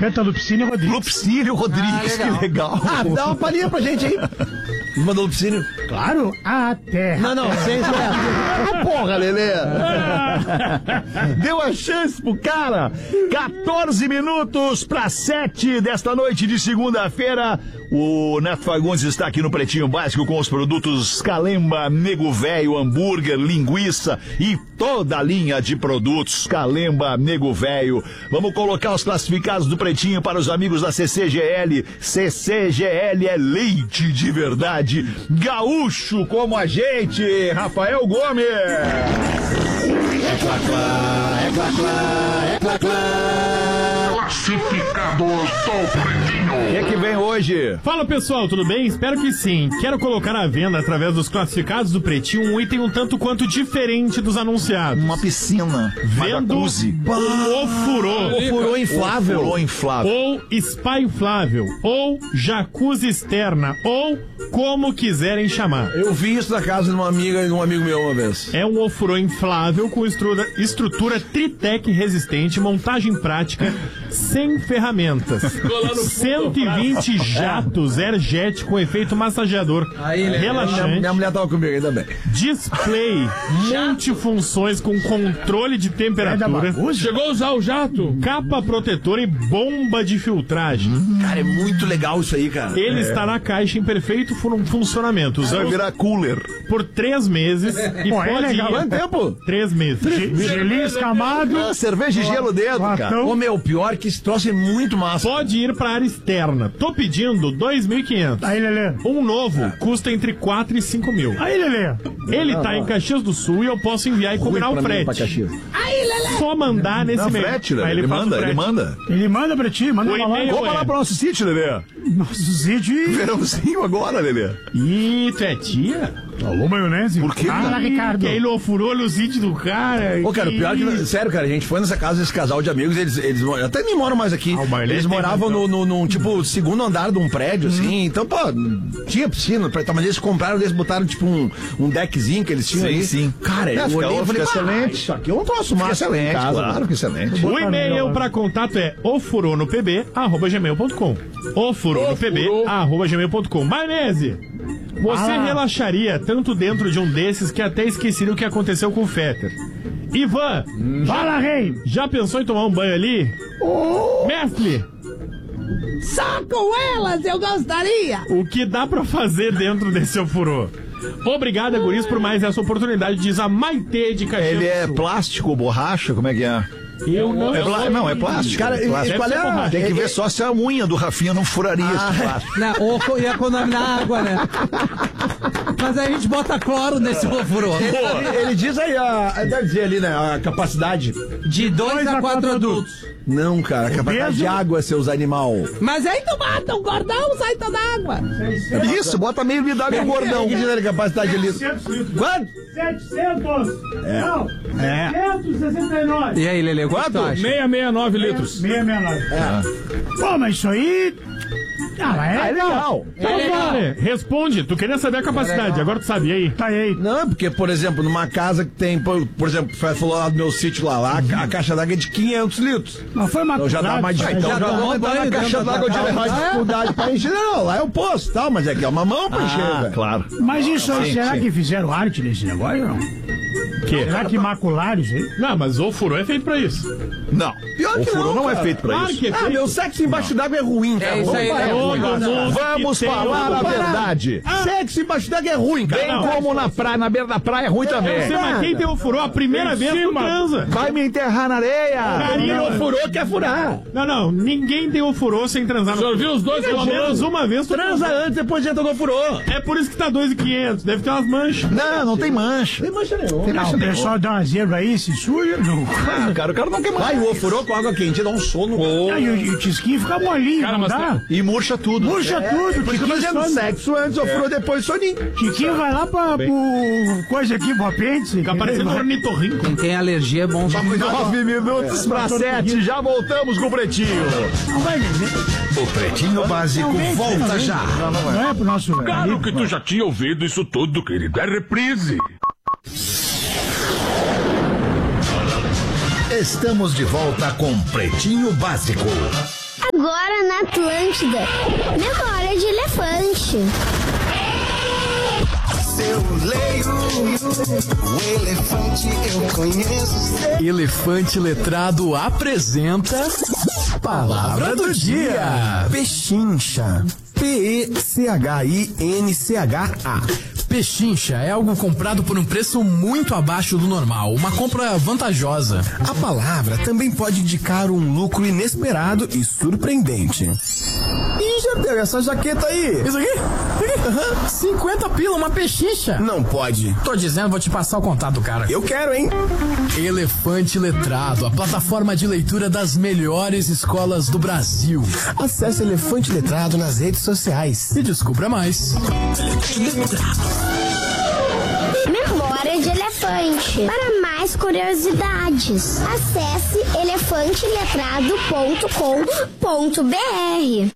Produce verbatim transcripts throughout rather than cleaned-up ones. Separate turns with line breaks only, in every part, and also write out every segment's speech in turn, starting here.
Canta Lupicínio Rodrigues.
Lupicínio Rodrigues, ah, legal. Que legal.
Ah, dá uma palhinha pra gente aí. Mandou Lupicínio.
Claro, a terra.
Não, não, sem
ah, porra, Lelê. Deu a chance pro cara. quatorze minutos para sete desta noite de segunda-feira. O Neto Fagundes está aqui no Pretinho Básico com os produtos Calemba, Nego Véio, hambúrguer, linguiça e toda a linha de produtos Calemba, Nego Véio. Vamos colocar os classificados do Pretinho para os amigos da C C G L. C C G L é leite de verdade. Gaúcho como a gente. Rafael Gomes.
É clá, clá, é clá, clá, é clá, clá.
Classificados do Pretinho.
O que é que vem hoje?
Fala pessoal, tudo bem? Espero que sim. Quero colocar à venda, através dos classificados do Pretinho, um item um tanto quanto diferente dos anunciados.
Uma piscina.
Vendo um ofurô.
Ofurô inflável.
Ofurô inflável.
Ou spa inflável. Ou jacuzzi externa. Ou como quiserem chamar.
Eu vi isso na casa de uma amiga e de um amigo meu uma vez.
É um ofurô inflável com estrutura, estrutura Tritec resistente, montagem prática, sem ferramentas. cento e vinte jatos energéticos com efeito massageador. Aí, relaxante.
Minha, minha mulher tava comigo ainda bem.
Display multifunções com controle de temperatura.
Chegou a usar o jato?
Capa protetora e bomba de filtragem. Hum.
Cara, é muito legal isso aí, cara.
Ele
é.
está na caixa em perfeito funcionamento.
Vai virar cooler.
Por três meses. E
Pô,
pode
é legal.
ir...
Quanto tempo?
Três meses.
Gelinho escamado.
Ah, cerveja e gelo dentro, cara.
Ô, meu, pior que esse troço é muito massa.
Pode ir pra área externa. Tô pedindo dois mil e quinhentos.
Aí, Lelê.
Um novo custa entre quatro e cinco mil.
Aí, Lelê.
Ele tá em Caxias do Sul e eu posso enviar e combinar o frete. Aí, Lelê. Só mandar nesse
Não,
meio.
frete, Lelê.
Aí
Ele,
ele
manda, ele manda.
Ele manda pra ti, manda
O
pra lá.
e-mail
Vamos
é-
lá pro nosso sítio, Lelê.
Nosso sítio e...
Verãozinho agora, Lelê.
Ih, tu é tia?
Alô, maionese.
Por quê?
Fala, Ricardo.
Que ele ofurou no sítio do cara.
Ô, cara, o pior que... Sério, cara, a gente foi nessa casa desse casal de amigos, eles, eles até nem moram mais aqui.
Ah, o Marlene
eles
tem
moravam
razão.
no, no, no, tipo, segundo andar de um prédio, assim. Então, pô, tinha piscina, mas eles compraram, eles botaram, tipo, um, um deckzinho que eles tinham
Sim,
aí.
sim.
Cara,
É,
eu
fica-
olhei e falei,
fica
ah,
excelente.
isso aqui é um troço
Fica
massa.
excelente,
em casa,
claro,
mano.
fica excelente.
O e-mail para contato é ofuronopb arroba gmail ponto com. ofuronopb arroba gmail ponto com. Maionese, você
Ah.
relaxaria tanto dentro de um desses que até esqueceria o que aconteceu com o Fetter. Ivan,
Fala, rei.
já pensou em tomar um banho ali? Mestre,
Só com elas eu gostaria.
o que dá pra fazer dentro desse ofurô? Obrigado, guris, por mais essa oportunidade, diz a Maitê de Caxias
Ele
do
é
Sul.
plástico, borracha? Como é que é?
Eu não,
É pla- Não, é plástico.
Cara,
é plástico.
qual é a-
borracha.
Tem que
é-
ver só se a unha do Rafinha não furaria esse plástico.
Não, ou ia economizar água, né? Mas aí a gente bota cloro nesse ofurô.
Ele, ele diz aí, a, deve dizer ali, né, a capacidade.
De dois a quatro adultos.
Não, cara, a capacidade
peso?
de água, seus animal.
Mas aí tu mata um gordão, sai toda a água.
Isso, bota meio litro d'água no gordão.
O que diz ali a capacidade de litro?
setecentos litros.
Quanto?
setecentos. Não.
É.
setecentos e sessenta e nove.
E aí, Lelê,
Quanto?
seiscentos e sessenta e nove litros.
seiscentos e sessenta e nove. Pô, mas isso aí... Ah, mas é legal.
Então, vale. Responde, tu queria saber a capacidade, agora tu sabe, e aí?
Tá aí.
Não, é porque, por exemplo, numa casa que tem, por, por exemplo, o Fred falou lá do meu sítio lá, lá a, a caixa d'água é de quinhentos litros.
Mas foi uma
Então já dá mais
Ah,
então
já
já
tomou
vamos entrar
banho
na
dentro
caixa
da
d'água de
casa.
mais dificuldade pra encher. Não, lá é o poço, tal, mas é que é uma mão pra encher,
Ah,
velho.
claro.
Mas isso aí,
Sim,
será
sim.
que fizeram arte nesse negócio ou não?
Que?
Será que macularam isso aí?
Não, mas o ofurô é feito pra isso.
Não.
Pior
O
que
furô
não,
não é
cara.
feito pra
Claro
isso.
que é
Ah,
feito.
meu sexo embaixo d'água é ruim, cara.
É isso aí,
Vamos
é
parar.
ruim.
Todo mundo
Vamos
que tem
falar
um-
a verdade.
Sexo embaixo d'água é ruim, cara.
Bem
Não.
como na praia, na beira da praia é ruim
Eu
também.
sei, mas quem tem ofurô a primeira vez tu transa.
Vai me enterrar na areia.
Carinho
Furou quer furar.
Não, não, ninguém tem ofurô sem transar
O
no
senhor viu os dois
Pelo menos
ofurô?
uma vez tu
Transa antes, depois entra no furou.
É por isso que tá dois mil e quinhentos, deve ter umas manchas.
Não, não tem mancha.
Tem mancha nenhuma.
Tem
Não,
mancha
o
nenhuma.
pessoal dá uma zebra aí, se suja. Não.
Ah, cara, o cara não quer
Vai,
mais.
o furou com água quente, dá um sono.
Ah, e, o, e o tisquinho fica molinho,
Cara,
não
mas
dá?
E murcha tudo.
Murcha tudo, o
Por isso que eu tô
tiquinho
dizendo
some.
sexo antes, o furou depois, soninho.
Tiquinho vai lá pra, pro coisa aqui, pro apêndice.
Fica parecendo um
Vai-
ornitorrinco.
Quem tem alergia é bom.
Nove minutos pra sete, já voltamos com o Pretinho.
Não vai dizer.
O Pretinho Básico volta já.
Não é pro nosso...
Claro que tu já tinha ouvido isso tudo, querido. É reprise.
Estamos de volta com Pretinho Básico. Atlântida. Memória de elefante.
Eu leio, o elefante eu conheço.
Elefante Letrado apresenta Palavra do Dia.
Pechincha. P E C H I N C H A.
Pechincha é algo comprado por um preço muito abaixo do normal, uma compra vantajosa.
A palavra também pode indicar um lucro inesperado e surpreendente. Ih, já pega essa jaqueta aí.
Isso aqui? Uhum. cinquenta pila, uma pechincha.
Não pode.
Tô dizendo, vou te passar o contato do cara.
Eu quero, hein?
Elefante Letrado, a plataforma de leitura das melhores escolas do Brasil.
Acesse Elefante Letrado nas redes sociais
e descubra mais.
Memória de elefante. Para mais curiosidades, acesse elefante letrado ponto com ponto b r.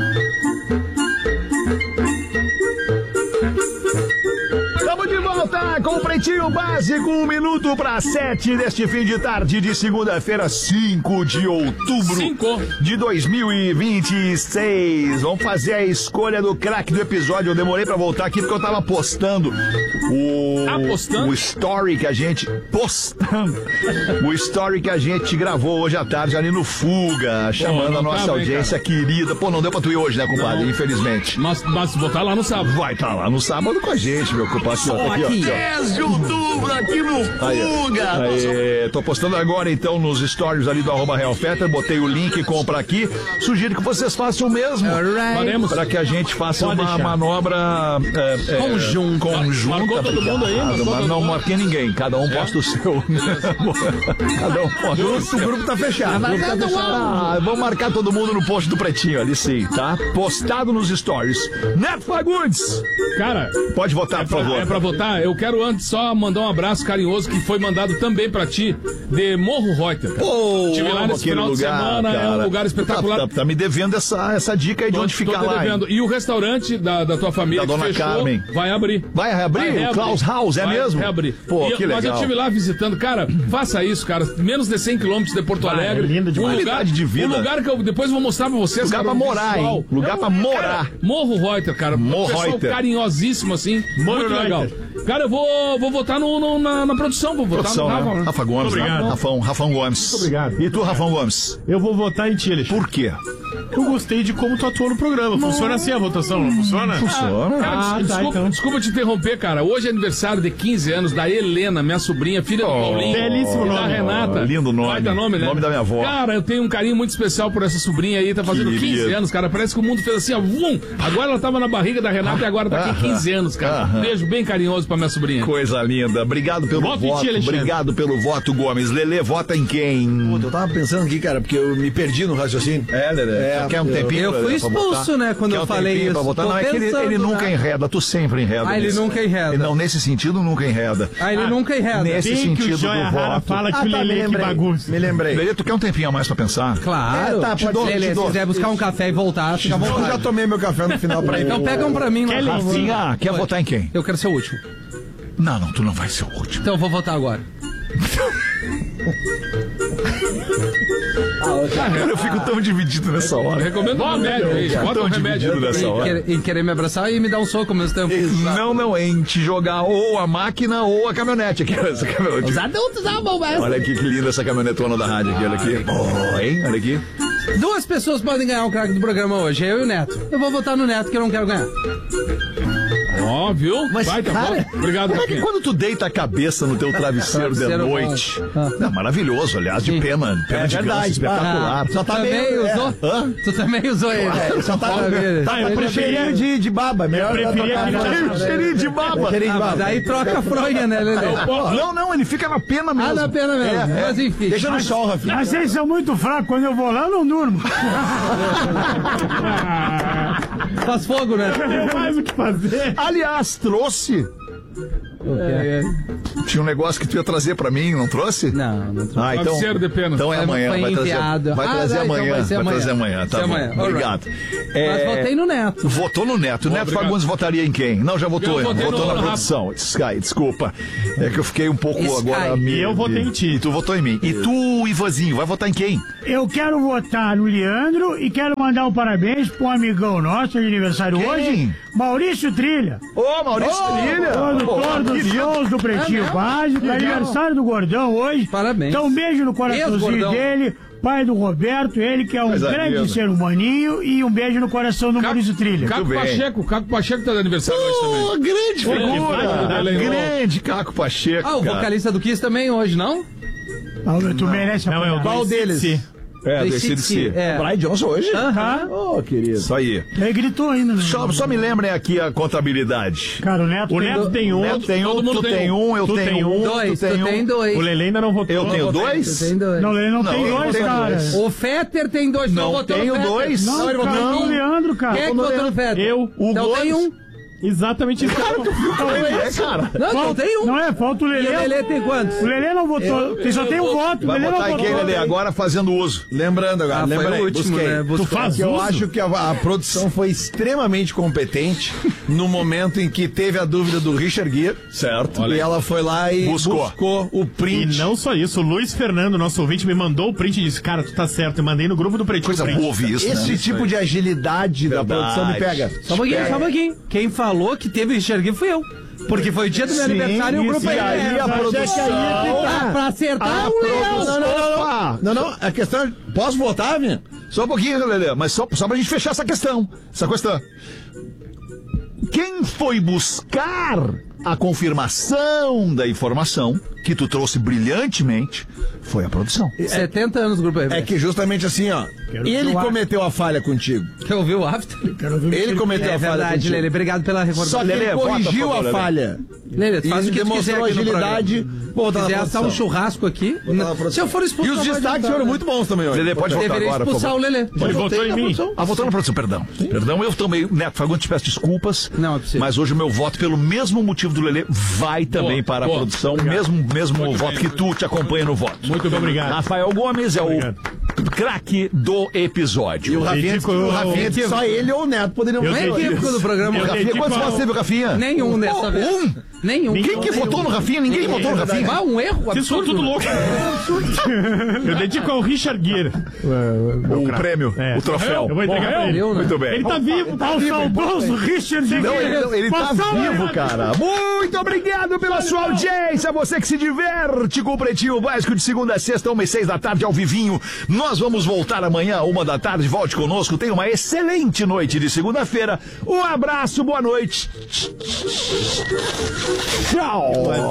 Estamos de volta com o Pretinho Básico, um minuto para sete deste fim de tarde de segunda-feira, cinco de outubro
Cinco.
de dois mil e vinte e seis. Vamos fazer a escolha do craque do episódio. Eu demorei para voltar aqui porque eu tava postando o,
Ah, postando?
o story que a gente... Postando o story que a gente gravou hoje à tarde ali no Fuga, chamando
não
a nossa
tá bem,
audiência querida. Pô, não deu pra tu ir hoje, né, compadre?
Não.
Infelizmente.
Mas, mas vou estar lá no sábado.
Vai estar lá no sábado com a gente, meu compadre. Aqui, ó, aqui, ó, aqui, ó.
dez de outubro aqui no Fuga.
Aí, aí, tô postando agora então nos stories ali do arroba Real Feta, botei o link, compra aqui. Sugiro que vocês façam o mesmo.
Faremos.
Para que a gente faça
Pode
uma
deixar.
manobra é, é,
Conjunta.
conjunta.
Marcou todo
obrigado,
mundo aí? Marcou
mas
todo
não
mundo?
marquei ninguém, cada um posta o seu. Cada um posta o seu.
O grupo tá fechado.
Ah, vamos marcar todo mundo no post do Pretinho ali sim, tá? Postado nos stories. Neto Fagundes,
Cara,
pode votar,
é
por
pra,
favor.
é pra votar. Eu quero antes só mandar um abraço carinhoso que foi mandado também pra ti, de Morro Reuter. cara.
Pô,
Estive lá
amo
nesse
aquele
final de
lugar,
semana, é um
cara.
lugar espetacular.
Tá, tá- tá me devendo essa, essa dica aí de
Tô-
onde
tô
ficar
te
lá.
devendo.
hein?
E o restaurante da, da tua família
Da
que
Dona
fechou,
Carmen.
vai abrir.
Vai reabrir? O Klaus House, é
Vai
mesmo?
reabrir.
Pô,
E-
que
Mas eu
legal.
estive lá visitando. Cara, faça isso, cara. Menos de cem quilômetros de Porto
Vai,
Alegre.
é lindo demais.
Um lugar,
Qualidade de vida.
Um lugar que eu depois vou mostrar pra vocês.
Lugar
cara,
pra
o
morar,
visual.
hein? Lugar pra morar.
Morro Reuter, cara.
Morro
Um pessoal
Reuter.
carinhosíssimo, assim.
Morro
muito
Reuter.
legal. Cara, eu vou, vou votar no, no- na, na produção. Vou votar
Produção,
no Rafa.
né? Rafa Gomes.
Muito obrigado.
né? Rafão, Rafão Gomes.
Muito obrigado.
E tu, Rafão Gomes?
Eu vou votar em ti, Alexandre.
Por quê?
Eu gostei de como tu atuou no programa. Funciona assim a votação, não funciona?
Funciona.
Cara,
Ah,
des-
tá,
desculpa,
então.
desculpa te interromper, cara. Hoje é aniversário de quinze anos da Helena, minha sobrinha, filha do Paulinho.
belíssimo
e da
nome.
Renata.
Lindo nome.
Baita nome, né?
Nome da minha avó.
Cara, eu tenho um carinho muito especial por essa sobrinha aí, tá fazendo
Querido.
quinze anos, cara. Parece que o mundo fez assim, ó, vum. Agora ela tava na barriga da Renata e agora tá aqui quinze anos, cara.
Aham.
Beijo bem carinhoso pra minha sobrinha.
Coisa linda. Obrigado pelo
Voto em
voto.
ti, Alexandre.
Obrigado pelo voto, Gomes. Lelê, vota em quem?
Puta, eu tava pensando aqui, cara, porque eu me perdi no raciocínio.
É, Lelê.
É,
Quer um
eu-
tempinho?
eu
Lelê,
fui
pra
expulso,
votar?
né, quando
Quer
eu
um
falei
tempinho pra
isso?
votar?
Tô
Não, é que ele,
pensando,
ele nunca
né?
enreda. Tu sempre enreda.
Ah, ele
nisso.
nunca enreda.
Não, nesse sentido, nunca enreda.
Ah, ele nunca enreda.
Nesse
Bem que o
sentido
Joia
do
Rara
voto.
fala que
Ah,
o
tá, me
Lelê que
lembrei.
bagunça.
Me lembrei.
Lelê, tu quer um tempinho a mais pra pensar?
Claro.
É, tá,
Te
pode
dou,
ser,
Lelê,
te
se
dou.
quiser buscar um café e voltar, fica à
Eu já
vontade.
tomei meu café no final pra ir.
Então pega um pra mim lá.
Quer
por favor.
Rafinha, quer
Oi.
votar em quem?
Eu quero ser o último.
Não, não, tu não vai ser o último.
Então eu vou votar agora.
Cara, eu fico tão dividido nessa hora.
Recomendo um remédio aí.
Fico
Bota
tão
um remédio.
dividido nessa
Em
hora.
querer, em querer me abraçar e me dar um soco ao mesmo tempo.
Não, não, é em te jogar ou a máquina ou a caminhonete. Aqui, essa caminhonete.
Os adultos dão bomba.
Olha aqui que linda essa caminhonetona da rádio aqui, olha aqui. Oh, hein? Olha aqui.
Duas pessoas podem ganhar o craque do programa hoje, eu e o Neto. Eu vou votar no Neto, que eu não quero ganhar.
Ó, viu?
Mas,
Vai, tá
cara,
bom. Obrigado,
como é que
Rafinha.
quando tu deita a cabeça no teu travesseiro de
Travesseiro
noite?
bom.
É maravilhoso, aliás, de
Sim.
pena. Pena
É
de
verdade.
ganso, espetacular.
Ah, só tá
também
meio-
usou?
Hã?
Tu também usou ele.
É, só tá-
Maravilha.
Tá, eu preferia...
de, de baba. Melhor
Eu preferia
tocar-
que ele-
Tem um cheirinho de baba.
Cheirinho de
Ah, mas
baba.
daí troca a fronha, né, Lelê?
Não, não, ele fica na pena mesmo.
Ah, na pena mesmo.
É, é.
Mas enfim.
Deixa no sol, Rafinha.
Mas vocês são muito fracos. Quando eu vou lá, eu não durmo.
Faz fogo, né?
Não tem mais o que fazer.
Aliás, trouxe
É, é.
Tinha um negócio que tu ia trazer pra mim, não trouxe?
Não, não trouxe.
Ah, então,
Travesseiro de pena.
então é amanhã.
Foi
Vai trazer,
enviado.
vai
Ah,
trazer
tá, então
amanhã.
vai ser
Vai
amanhã.
trazer amanhã,
Vai
tá
ser
bom.
amanhã. Alright.
Obrigado.
Mas
É,
votei no Neto.
Votou no Neto. O Neto
obrigado.
Fagundes votaria em quem? Não, já votou.
Eu votei
Votou
no
na
Rafa.
produção. Sky, desculpa. É que eu fiquei um pouco
Sky.
agora...
E eu votei em ti.
E tu votou em mim. E tu, Ivanzinho, vai votar em quem?
Eu quero votar no Leandro e quero mandar um parabéns para um amigão nosso de aniversário
Quem?
hoje, Maurício Trilha.
Ô, Maurício Trilha!
Produtor dos
querido.
shows do Pretinho
É
Básico, aniversário do Gordão hoje.
Parabéns.
Então um beijo no coraçãozinho
Ex-Gordão.
dele, pai do Roberto, ele que é um
Coisa
grande
linda.
ser humaninho, e um beijo no coração do Maurício Trilha.
Caco
bem.
Pacheco, Caco Pacheco tá de aniversário hoje
Ô,
também.
grande figura!
Ele é
Grande Caco Pacheco,
Ah, o
cara.
vocalista do Kiss também hoje, não?
Ah, tu merece
Não, é o
apanhar.
qual deles?
É,
The
do
City,
C D C.
é.
Brian Johnson hoje?
Tá?
Ô, querido.
Isso aí.
Ele gritou ainda, né?
Só, só me lembrem aqui a contabilidade.
Cara, o Neto
O
tem
Neto
do-
tem um,
Neto tem um,
mundo
tu
tem
tem um, eu
Tu tem
tenho um,
Dois,
tu tem
tu tem
um.
dois.
o Lele ainda não votou.
Eu tenho
Tu
dois?
tem dois.
Não, ele não,
Não,
tem
eu não
dois,
tenho
cara.
dois.
O Fetter tem dois. tu
Não
votou no
tenho
Fetter.
dois.
Não,
ele votou
cara,
em
o
um.
Leandro, cara.
Quem é que votou no Fetter?
Eu.
O
Então
Gomes.
tem um.
Exatamente isso.
É, cara.
Não, então tem um.
Não é, falta o
E
Lelê.
o Lelê tem quantos?
O Lelê não votou. Tem- só tem um voto. O
Vai
Lelê não
botar em quem,
votou.
Lelê? Agora fazendo uso.
Lembrando agora,
Ah, foi
lembrei,
o último,
busquei.
né?
Tu faz
Que eu
uso?
acho que a, a produção foi extremamente competente no momento em que teve a dúvida do Richard Gere, certo?
Olha aí.
E ela foi lá e
Buscou.
buscou, o
E
print.
não só isso, o Luiz Fernando, nosso ouvinte, me mandou o print e disse: Cara, tu tá certo. Eu mandei no grupo do Pretinho.
Coisa
o print.
boa ouvir isso,
Esse
né?
tipo de agilidade da
Verdade.
produção me pega.
Só um pouquinho, só um pouquinho. Quem falou que teve o Richard Gere fui eu. Porque foi o dia do meu
Sim,
aniversário e o grupo
e aí a produção...
Pra, pra acertar o leão.
Não, não, não, não. Não, não. A questão é... Posso votar, Vinha?
Só um pouquinho, Lelê, mas só, só pra gente fechar essa questão. Essa questão. Quem foi buscar a confirmação da informação que tu trouxe brilhantemente foi a produção.
setenta anos do grupo R B.
É que justamente assim, ó. Ele cometeu a falha contigo.
Quer ouvir o after?
Ele cometeu
É
a falha
verdade,
contigo.
Lele. Obrigado pela recordação.
Só que
Lelê,
ele
vota,
corrigiu
por favor,
a
Lelê.
falha.
Lele, faz
E
o que tu quiser
demonstrou
aqui no
agilidade.
programa.
Vou botar
Se
na
quiser assar um
produção.
churrasco aqui,
Botar na produção.
se eu for expulso...
E os
não vai
destaques
adiantar,
foram
né?
muito bons também hoje.
Lelê, pode voltar
Deveria
agora, por
expulsar o
favor.
Lelê.
Ele votou em mim.
Ah, votou na produção, perdão. Perdão, eu também, Neto Fagundes, te peço desculpas.
Não, é possível.
Mas hoje o meu voto, pelo mesmo motivo do Lelê, vai também
Boa,
para a
boa.
produção, mesmo, mesmo
Muito
voto
bem.
que tu te acompanha no voto.
Muito bem, obrigado.
Rafael Gomes é
Obrigado.
o craque do episódio.
E o Rafinha,
dedico-
o Rafinha disse que só ele ou o Neto poderiam
Eu
Não é
dedico-
equívoco do programa.
Eu
Rafinha,
dedico
quantos
ao-
votos teve o Rafinha?
Nenhum dessa vez.
Um?
Nenhum.
Quem que votou no Rafinha? Ninguém votou no Rafinha.
Ah, um erro
Vocês são
absurdo.
tudo louco. Eu dedico ao Richard Gere.
O prêmio,
É.
o troféu.
Eu vou entregar pra ele.
Morreu, né?
Muito bem.
Ele tá vivo.
Ao saudoso Richard Gere.
Não, ele, não, ele tá
Passou,
vivo,
né?
cara. Muito obrigado pela sua audiência. Você que se diverte com o Pretinho Básico de segunda a sexta, uma e seis da tarde, ao vivinho. Nós vamos voltar amanhã, uma da tarde. Volte conosco. Tenha uma excelente noite de segunda-feira. Um abraço, boa noite. Tchau.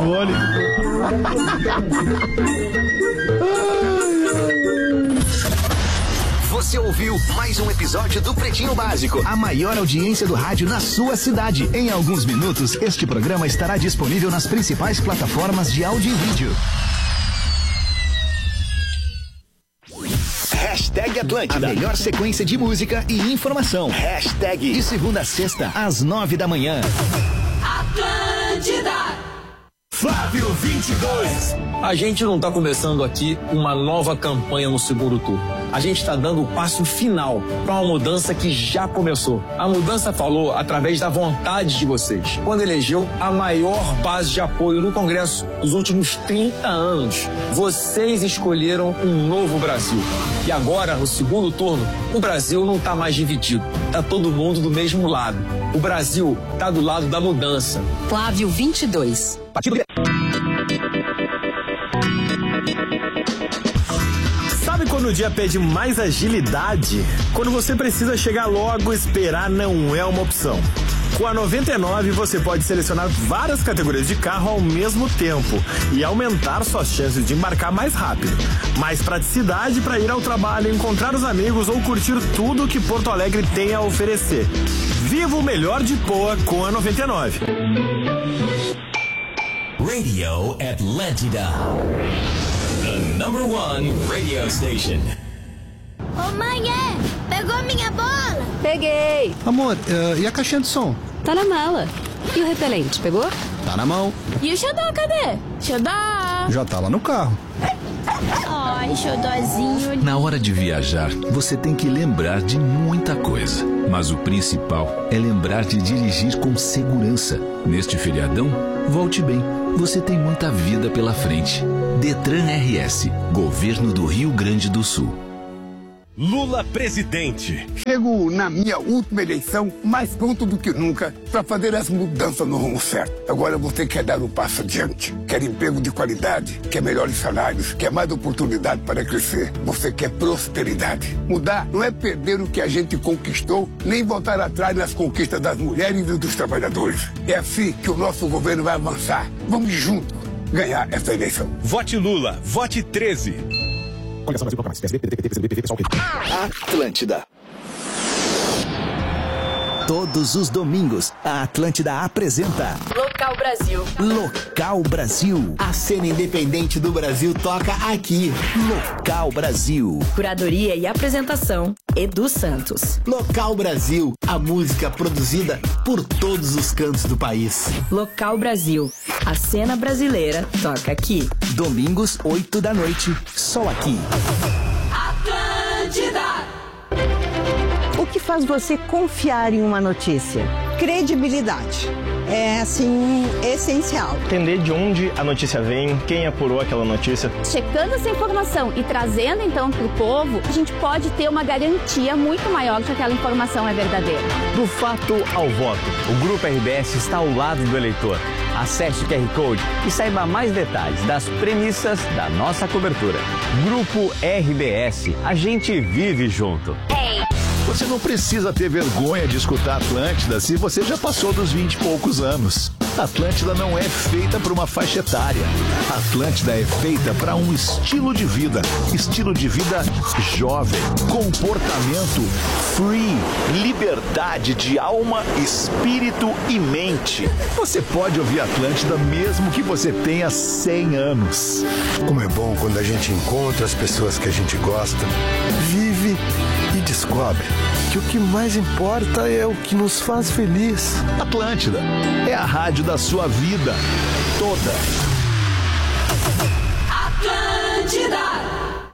Você ouviu mais um episódio do Pretinho Básico, a maior audiência do rádio na sua cidade. Em alguns minutos, este programa estará disponível nas principais plataformas de áudio e vídeo. Hashtag Atlântida, a melhor sequência de música e informação. Hashtag de segunda a sexta, às nove da manhã.
Atlântida.
Flávio vinte e dois.
A gente não está começando aqui uma nova campanha no segundo turno. A gente está dando o passo final para uma mudança que já começou. A mudança falou através da vontade de vocês, quando elegeu a maior base de apoio no Congresso dos últimos trinta anos. Vocês escolheram um novo Brasil. E agora, no segundo turno, o Brasil não está mais dividido. Está todo mundo do mesmo lado. O Brasil está do lado da mudança.
Flávio vinte e dois.
Partido
Sabe quando o dia pede mais agilidade? Quando você precisa chegar logo, esperar não é uma opção. Com a noventa e nove você pode selecionar várias categorias de carro ao mesmo tempo e aumentar suas chances de embarcar mais rápido. Mais praticidade para ir ao trabalho, encontrar os amigos ou curtir tudo que Porto Alegre tem a oferecer. Viva o melhor de Poa com a noventa e nove.
Radio Atlântida. The number one radio station.
Ô mãe, é? Pegou minha bola?
Peguei.
Amor, uh, e a caixinha de som?
Tá na mala. E o repelente, pegou?
Tá na mão.
E o xodó, cadê? Xodó!
Já tá lá no carro.
Ai, xodózinho.
Na hora de viajar, você tem que lembrar de muita coisa. Mas o principal é lembrar de dirigir com segurança. Neste feriadão, volte bem. Você tem muita vida pela frente. Detran R S, Governo do Rio Grande do Sul.
Lula presidente.
Chego na minha última eleição mais pronto do que nunca para fazer as mudanças no rumo certo. Agora você quer dar um passo adiante, quer emprego de qualidade, quer melhores salários, quer mais oportunidade para crescer. Você quer prosperidade. Mudar não é perder o que a gente conquistou, nem voltar atrás nas conquistas das mulheres e dos trabalhadores. É assim que o nosso governo vai avançar. Vamos juntos ganhar essa eleição.
Vote Lula, vote treze.
Atlântida. Todos os domingos, a Atlântida apresenta
Local Brasil.
Local Brasil. A cena independente do Brasil toca aqui. Local Brasil.
Curadoria e apresentação, Edu Santos.
Local Brasil. A música produzida por todos os cantos do país.
Local Brasil. A cena brasileira toca aqui.
Domingos, oito da noite. Só aqui.
Atlântida.
O que faz você confiar em uma notícia?
Credibilidade. É, assim, essencial.
Entender de onde a notícia vem, quem apurou aquela notícia.
Checando essa informação e trazendo então para o povo, a gente pode ter uma garantia muito maior de que aquela informação é verdadeira.
Do fato ao voto, o Grupo R B S está ao lado do eleitor. Acesse o Q R Code e saiba mais detalhes das premissas da nossa cobertura. Grupo R B S, a gente vive junto.
Hey. Você não precisa ter vergonha de escutar Atlântida se você já passou dos vinte e poucos anos. Atlântida não é feita para uma faixa etária. Atlântida é feita para um estilo de vida. Estilo de vida jovem. Comportamento free. Liberdade de alma, espírito e mente. Você pode ouvir Atlântida mesmo que você tenha cem anos.
Como é bom quando a gente encontra as pessoas que a gente gosta, vive e descobre que o que mais importa é o que nos faz feliz.
Atlântida é a rádio da sua vida toda.
Atlântida.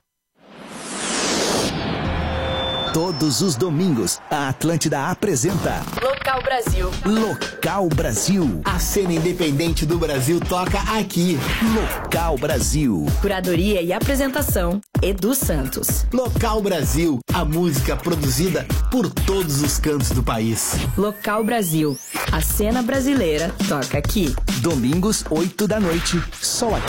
Todos os domingos, a Atlântida apresenta
Local Brasil.
Local Brasil. A cena independente do Brasil toca aqui. Local Brasil.
Curadoria e apresentação, Edu Santos.
Local Brasil. A música produzida por todos os cantos do país.
Local Brasil. A cena brasileira toca aqui.
Domingos, oito da noite. Só aqui.